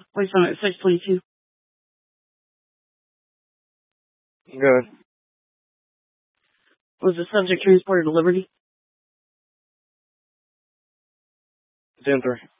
Placed on at 622. Good. Was the subject transported to Liberty? 10-3.